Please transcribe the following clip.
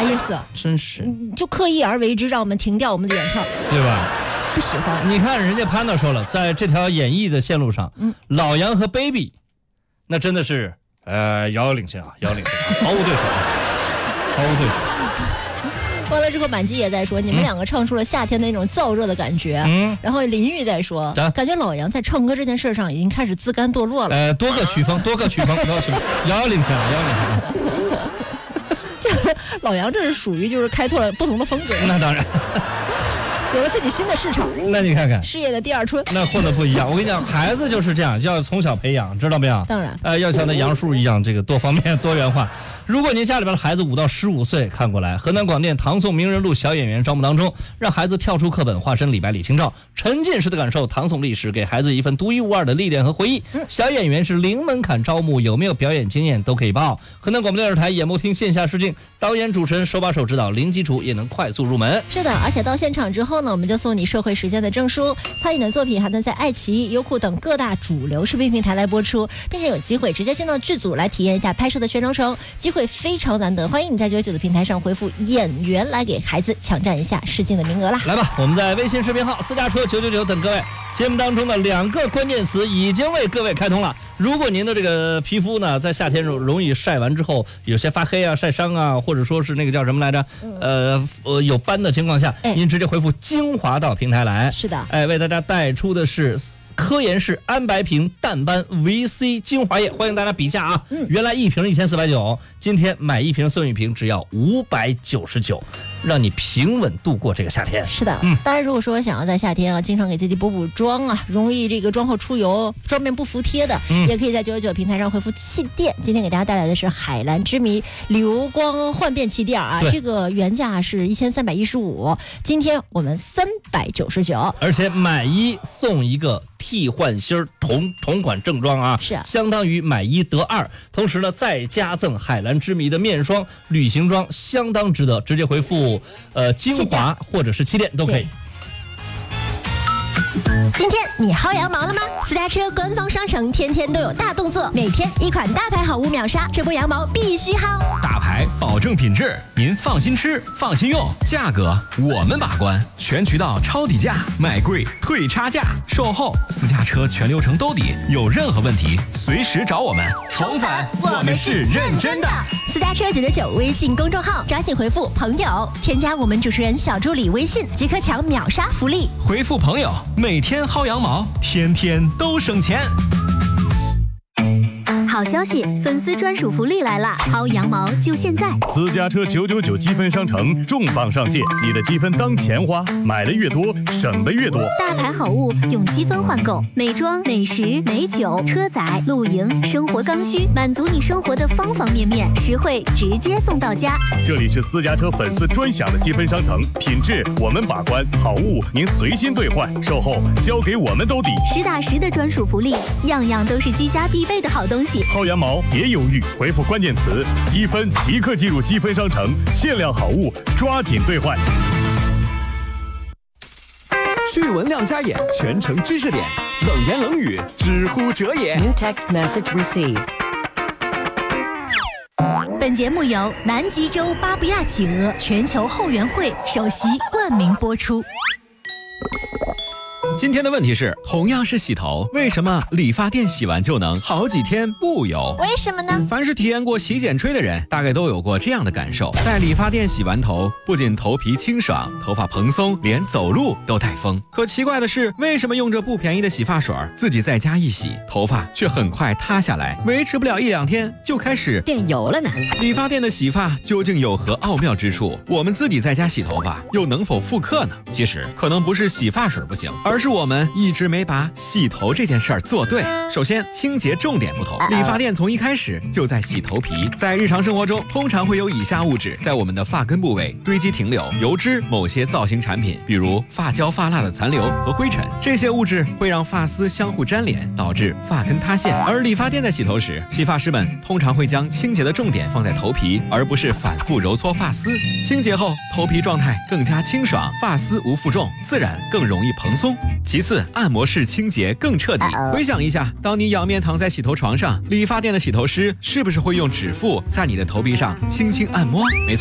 啥意思？ 真是， 就刻意而为之，让我们停掉我们的演唱， 对吧？ 不喜欢。 你看人家潘导说了，在这条演艺的线路上，老杨和 baby， 那真的是遥遥领先啊，遥遥领先，毫无对手，毫无对手。 完了之后，满基也在说，你们两个唱出了夏天的那种燥热的感觉。然后林玉在说，感觉老杨在唱歌这件事上已经开始自甘堕落了。 多个曲风，遥遥领先，遥遥领先。 这个老杨这是属于就是开拓了不同的风格。 那当然。 有了自己新的市场， 那你看看事业的第二春， 那混的不一样。我跟你讲，孩子就是这样，要从小培养，知道没有？ 当然， 要像那杨树一样，这个多方面多元化。如果您家里边的孩子5到15岁，看过来，河南广电唐宋名人录小演员招募当中，让孩子跳出课本，化身李白、李清照，沉浸式的感受唐宋历史，给孩子一份独一无二的历练和回忆。小演员是零门槛招募，有没有表演经验都可以报。河南广播电视台演播厅线下试镜，导演主持人手把手指导，零基础也能快速入门。 是的，而且到现场之后呢，我们就送你社会实践的证书。参演的作品还能在爱奇艺、优酷等各大主流视频平台来播出，并且有机会直接进到剧组来体验一下拍摄的全流程，机会非常难得。欢迎你在99的平台上回复演员来给孩子抢占一下试镜的名额啦！ 来吧，我们在微信视频号私家车999等各位。节目当中的2个关键词已经为各位开通了。如果您的这个皮肤呢，在夏天容易晒完之后有些发黑啊、晒伤啊，或者说是那个叫什么来着，有斑的情况下，您直接回复精华到平台来。 是的， 为大家带出的是科颜氏安白瓶淡斑 VC 精华液，欢迎大家比价啊！原来1瓶1490，今天买1瓶送1瓶，只要599，让你平稳度过这个夏天。 是的，当然如果说想要在夏天啊，经常给自己补妆啊，容易这个妆后出油、妆面不服帖的，也可以在999平台上回复气垫。今天给大家带来的是海蓝之谜流光焕变气垫啊，这个原价是1315，今天我们399， 而且买1送1个替换芯同款正装啊， 是相当于买1得2，同时呢再加赠海蓝之谜的面霜、旅行装，相当值得。直接回复精华或者是气垫都可以。 今天你薅羊毛了吗？私家车官方商城天天都有大动作，每天一款大牌好物秒杀，这波羊毛必须薅。 大牌保证品质，您放心吃，放心用，价格我们把关，全渠道抄底价，卖贵退差价，售后私家车全流程兜底，有任何问题随时找我们。重返，我们是认真的。 私家车999微信公众号，抓紧回复朋友，添加我们主持人小助理微信，即可抢秒杀福利。 回复朋友，每天薅羊毛，天天都省钱。 好消息，粉丝专属福利来了！薅羊毛就现在！ 私家车999积分商城重磅上线，你的积分当钱花，买的越多，省的越多。 大牌好物用积分换购，美妆、美食、美酒、车载、露营、生活刚需，满足你生活的方方面面，实惠直接送到家。 这里是私家车粉丝专享的积分商城，品质我们把关，好物您随心兑换，售后交给我们兜底， 实打实的专属福利，样样都是居家必备的好东西。 薅羊毛别犹豫，回复关键词积分即刻进入积分商城，限量好物抓紧兑换。 趣闻亮瞎眼，全程知识点，冷言冷语知乎者也。 New text message received。 本节目由南极洲巴布亚企鹅全球后援会首席冠名播出。 今天的问题是，同样是洗头，为什么理发店洗完就能好几天不油？ 为什么呢？ 凡是体验过洗剪吹的人，大概都有过这样的感受：在理发店洗完头，不仅头皮清爽，头发蓬松，连走路都带风。可奇怪的是，为什么用着不便宜的洗发水，自己在家一洗，头发却很快塌下来，维持不了1-2天就开始变油了呢？ 理发店的洗发究竟有何奥妙之处？我们自己在家洗头发又能否复刻呢？其实可能不是洗发水不行，而是我们一直没把洗头这件事儿做对。首先，清洁重点不同，理发店从一开始就在洗头皮。在日常生活中，通常会有以下物质在我们的发根部位堆积停留：油脂、某些造型产品，比如发胶、发蜡的残留和灰尘。这些物质会让发丝相互粘连，导致发根塌陷。而理发店在洗头时，洗发师们通常会将清洁的重点放在头皮，而不是反复揉搓发丝。清洁后，头皮状态更加清爽，发丝无负重，自然更容易蓬松。其次，按摩式清洁更彻底。回想一下，当你仰面躺在洗头床上，理发店的洗头师是不是会用指腹在你的头皮上轻轻按摩？没错。